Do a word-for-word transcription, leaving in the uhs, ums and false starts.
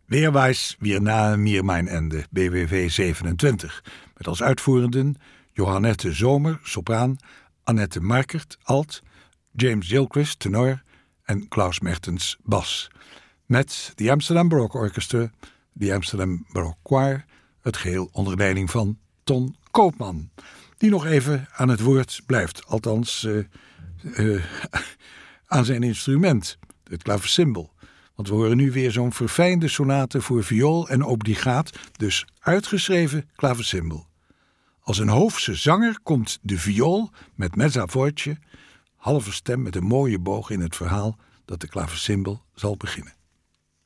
Weerwijs weer na mir mijn ende, B W V zevenentwintig. Met als uitvoerenden Johannette Zomer, sopraan, Annette Markert, alt, James Gilchrist, tenor en Klaus Mertens, bas. Met de Amsterdam Baroque Orchestra, de Amsterdam Baroque Choir, het geheel onder leiding van Ton Koopman, die nog even aan het woord blijft, althans uh, uh, aan zijn instrument, het klavecimbal. Want we horen nu weer zo'n verfijnde sonate voor viool en obligaat, dus uitgeschreven klavecimbal. Als een hoofdse zanger komt de viool met mezza voce, halve stem met een mooie boog in het verhaal dat de klavecimbal zal beginnen.